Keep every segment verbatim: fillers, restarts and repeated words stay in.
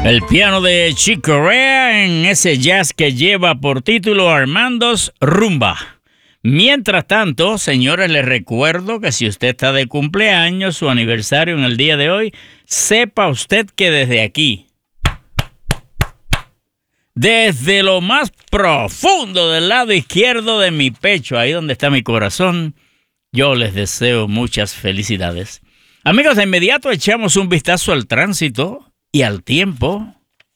El piano de Chick Corea en ese jazz que lleva por título Armando's Rumba. Mientras tanto, señores, les recuerdo que si usted está de cumpleaños, su aniversario en el día de hoy, sepa usted que desde aquí, desde lo más profundo del lado izquierdo de mi pecho, ahí donde está mi corazón, yo les deseo muchas felicidades. Amigos, de inmediato echamos un vistazo al tránsito y al tiempo.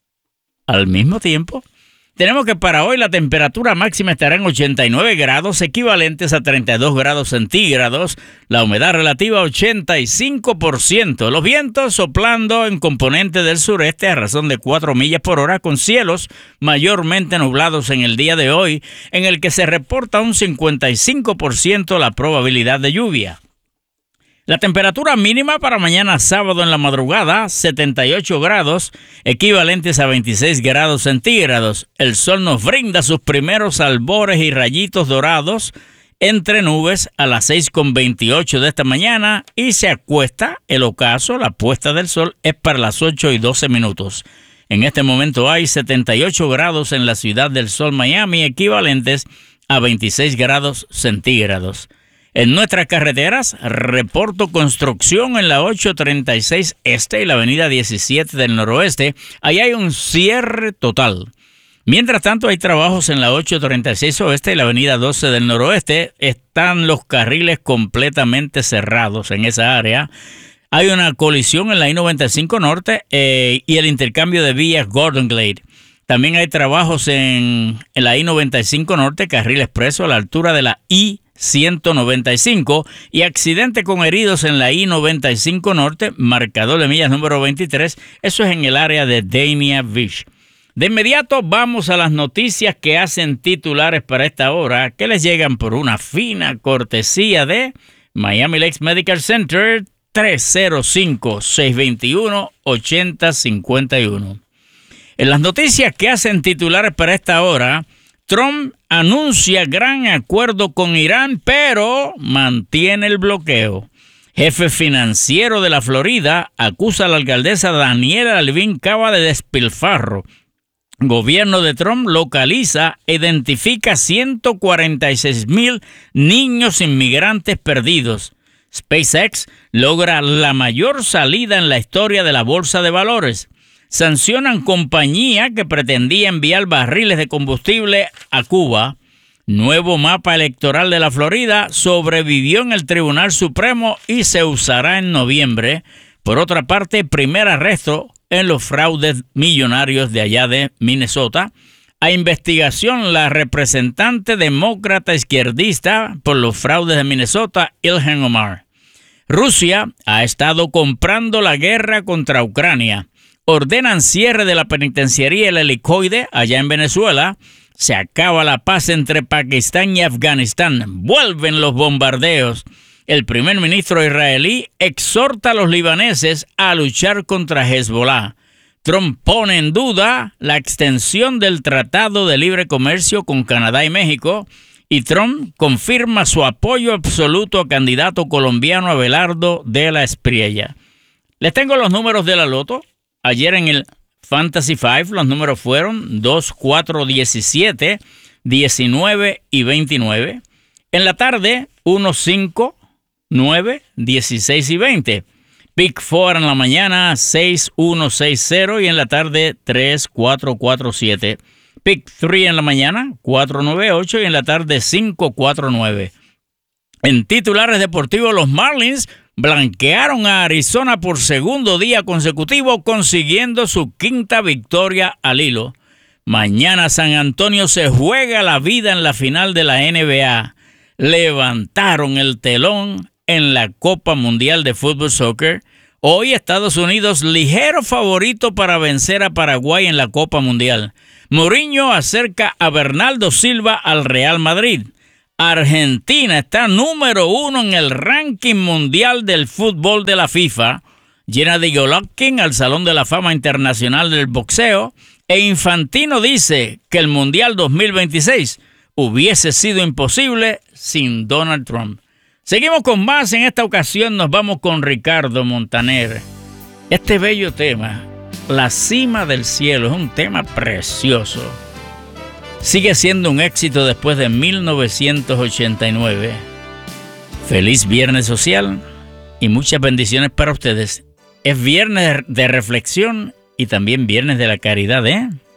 Al mismo tiempo, tenemos que para hoy la temperatura máxima estará en ochenta y nueve grados, equivalentes a treinta y dos grados centígrados, la humedad relativa ochenta y cinco por ciento, los vientos soplando en componente del sureste a razón de cuatro millas por hora, con cielos mayormente nublados en el día de hoy, en el que se reporta un cincuenta y cinco por ciento la probabilidad de lluvia. La temperatura mínima para mañana sábado en la madrugada, setenta y ocho grados, equivalentes a veintiséis grados centígrados. El sol nos brinda sus primeros albores y rayitos dorados entre nubes a las seis con veintiocho de esta mañana y se acuesta el ocaso, la puesta del sol, es para las ocho y doce minutos. En este momento hay setenta y ocho grados en la Ciudad del Sol, Miami, equivalentes a veintiséis grados centígrados. En nuestras carreteras, reporto construcción en la ocho treinta y seis Este y la avenida diecisiete del Noroeste. Ahí hay un cierre total. Mientras tanto, hay trabajos en la ocho treinta y seis Oeste y la avenida doce del Noroeste. Están los carriles completamente cerrados en esa área. Hay una colisión en la I noventa y cinco Norte eh, y el intercambio de vías Gordon Glade. También hay trabajos en, en la I noventa y cinco Norte, carril expreso a la altura de la I ciento noventa y cinco y accidente con heridos en la I noventa y cinco Norte, marcador de millas número veintitrés, eso es en el área de Dania Beach. De inmediato vamos a las noticias que hacen titulares para esta hora, que les llegan por una fina cortesía de Miami Lakes Medical Center, tres cero cinco, seis dos uno, ocho cero cinco uno. En las noticias que hacen titulares para esta hora, Trump anuncia gran acuerdo con Irán, pero mantiene el bloqueo. Jefe financiero de la Florida acusa a la alcaldesa Daniela Levin Cava de despilfarro. Gobierno de Trump localiza e identifica ciento cuarenta y seis mil niños inmigrantes perdidos. SpaceX logra la mayor salida en la historia de la bolsa de valores. Sancionan compañía que pretendía enviar barriles de combustible a Cuba. Nuevo mapa electoral de la Florida sobrevivió en el Tribunal Supremo y se usará en noviembre. Por otra parte, primer arresto en los fraudes millonarios de allá de Minnesota. A investigación la representante demócrata izquierdista por los fraudes de Minnesota, Ilhan Omar. Rusia ha estado comprando la guerra contra Ucrania. Ordenan cierre de la penitenciaría El Helicoide allá en Venezuela. Se acaba la paz entre Pakistán y Afganistán. Vuelven los bombardeos. El primer ministro israelí exhorta a los libaneses a luchar contra Hezbollah. Trump pone en duda la extensión del Tratado de Libre Comercio con Canadá y México. Y Trump confirma su apoyo absoluto al candidato colombiano Abelardo de la Espriella. Les tengo los números de la loto. Ayer en el Fantasy cinco los números fueron dos, cuatro, diecisiete, diecinueve y veintinueve. En la tarde, uno, cinco, nueve, dieciséis y veinte. Pick cuatro en la mañana, seis, uno, seis, cero y en la tarde, tres, cuatro, cuatro, siete. Pick tres en la mañana, cuatro, nueve, ocho y en la tarde, cinco, cuatro, nueve. En titulares deportivos, los Marlins blanquearon a Arizona por segundo día consecutivo, consiguiendo su quinta victoria al hilo. Mañana San Antonio se juega la vida en la final de la N B A. Levantaron el telón en la Copa Mundial de Fútbol Soccer. Hoy Estados Unidos ligero favorito para vencer a Paraguay en la Copa Mundial. Mourinho acerca a Bernardo Silva al Real Madrid. Argentina está número uno en el ranking mundial del fútbol de la FIFA. Gennady Golovkin al Salón de la Fama Internacional del Boxeo. E Infantino dice que el Mundial dos mil veintiséis hubiese sido imposible sin Donald Trump. Seguimos con más. En esta ocasión nos vamos con Ricardo Montaner. Este bello tema La cima del cielo es un tema precioso. Sigue siendo un éxito después de mil novecientos ochenta y nueve. Feliz Viernes Social y muchas bendiciones para ustedes. Es viernes de reflexión y también viernes de la caridad, ¿eh?